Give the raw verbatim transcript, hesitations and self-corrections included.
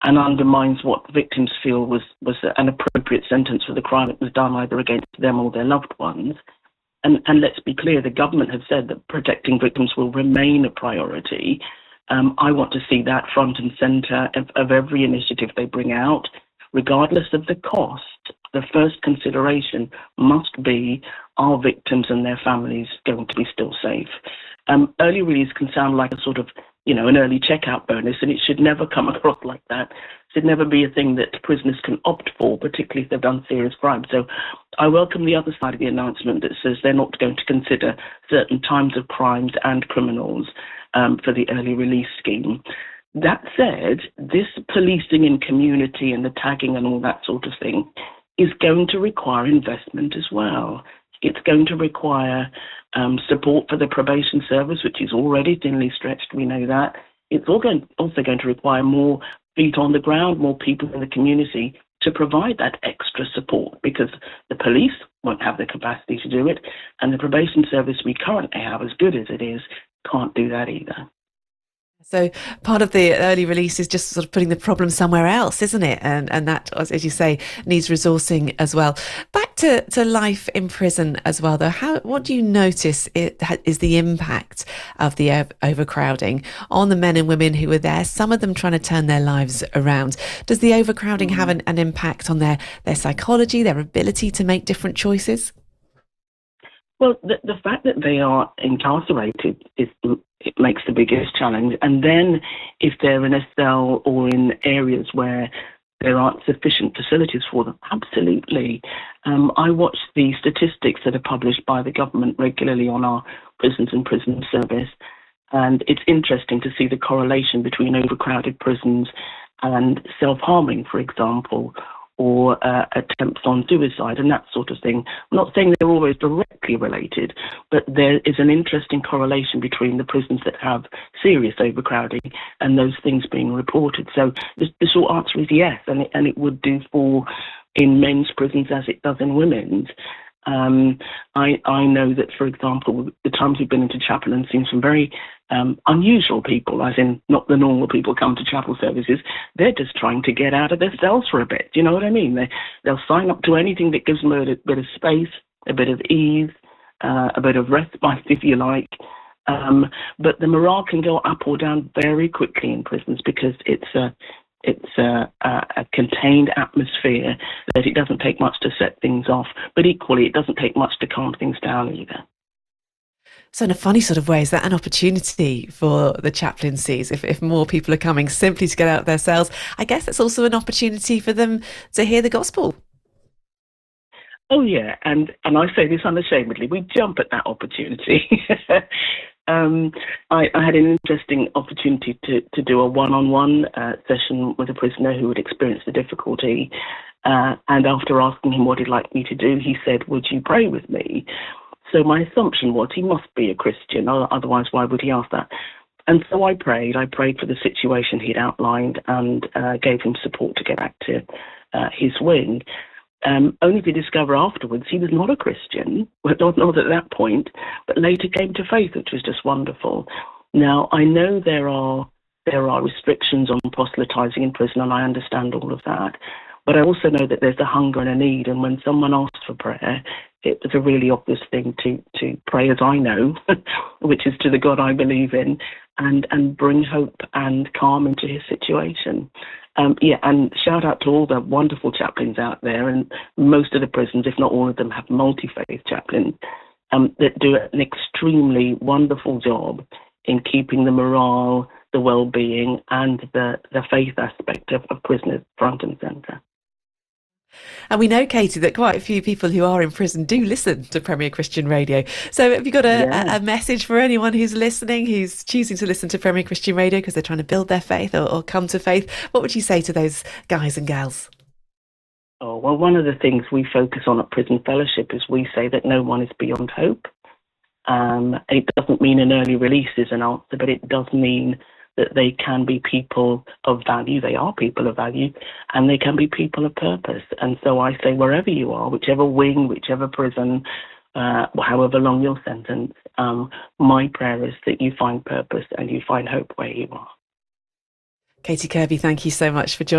and undermines what victims feel was, was an appropriate sentence for the crime that was done either against them or their loved ones. And, and let's be clear, the government have said that protecting victims will remain a priority. Um, I want to see that front and centre of, of every initiative they bring out, regardless of the cost. The first consideration must be, are victims and their families going to be still safe? Um, early release can sound like a sort of, you know, an early checkout bonus, and it should never come across like that. It should never be a thing that prisoners can opt for, particularly if they've done serious crimes. So I welcome the other side of the announcement that says they're not going to consider certain times of crimes and criminals um, for the early release scheme. That said, this policing in community and the tagging and all that sort of thing is going to require investment as well. It's going to require um, support for the probation service, which is already thinly stretched, we know that. It's all going, also going to require more feet on the ground, more people in the community to provide that extra support, because the police won't have the capacity to do it, and the probation service we currently have, as good as it is, can't do that either. So part of the early release is just sort of putting the problem somewhere else, isn't it? And and that, as you say, needs resourcing as well. Back to, to life in prison as well, though. How what do you notice it is the impact of the overcrowding on the men and women who are there? Some of them trying to turn their lives around. Does the overcrowding have an, an impact on their their psychology, their ability to make different choices? Well, the, the fact that they are incarcerated is it makes the biggest challenge. And then if they're in a cell or in areas where there aren't sufficient facilities for them, absolutely. Um, I watch the statistics that are published by the government regularly on our prisons and prison service, and it's interesting to see the correlation between overcrowded prisons and self-harming, for example, or uh, attempts on suicide and that sort of thing. I'm not saying they're always directly related, but there is an interesting correlation between the prisons that have serious overcrowding and those things being reported. So the, the short answer is yes, and it, and it would do for in men's prisons as it does in women's. Um, I, I know that, for example, the times we've been into chapel and seen some very um, unusual people, as in not the normal people come to chapel services, they're just trying to get out of their cells for a bit. Do you know what I mean? They, they'll sign up to anything that gives them a bit of space, a bit of ease, uh, a bit of respite, if you like. Um, but the morale can go up or down very quickly in prisons because it's a It's a, a, a contained atmosphere that it doesn't take much to set things off, but equally it doesn't take much to calm things down either. So in a funny sort of way, is that an opportunity for the chaplaincies? If, if more people are coming simply to get out of their cells, I guess it's also an opportunity for them to hear the gospel. Oh yeah, and, and I say this unashamedly, we jump at that opportunity. Um, I, I had an interesting opportunity to, to do a one-on-one uh, session with a prisoner who had experienced the difficulty. Uh, and after asking him what he'd like me to do, he said, would you pray with me? So my assumption was he must be a Christian, otherwise why would he ask that? And so I prayed. I prayed for the situation he'd outlined and uh, gave him support to get back to uh, his wing. Um, only to discover afterwards he was not a Christian, well, not, not at that point, but later came to faith, which was just wonderful. Now, I know there are there are restrictions on proselytizing in prison, and I understand all of that, but I also know that there's a hunger and a need, and when someone asks for prayer, it was a really obvious thing to, to pray as I know, which is to the God I believe in, and, and bring hope and calm into his situation. Um, yeah, and shout out to all the wonderful chaplains out there, and most of the prisons, if not all of them, have multi-faith chaplains um, that do an extremely wonderful job in keeping the morale, the well-being, and the, the faith aspect of, of prisoners front and centre. And we know, Katie, that quite a few people who are in prison do listen to Premier Christian Radio. So have you got a, yeah. a, a message for anyone who's listening, who's choosing to listen to Premier Christian Radio because they're trying to build their faith or, or come to faith? What would you say to those guys and gals? Oh, well, one of the things we focus on at Prison Fellowship is we say that no one is beyond hope. Um, it doesn't mean an early release is an answer, but it does mean that they can be people of value. They are people of value, and they can be people of purpose. And so I say, wherever you are, whichever wing, whichever prison, uh, however long your sentence, um, my prayer is that you find purpose and you find hope where you are. Katie Kirby, thank you so much for joining